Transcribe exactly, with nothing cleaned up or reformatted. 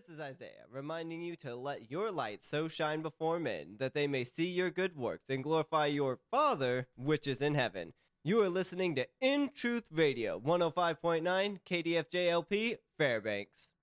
This is Isaiah, reminding you to let your light so shine before men, that they may see your good works and glorify your Father, which is in heaven. You are listening to In Truth Radio, one oh five point nine K D F J L P, Fairbanks.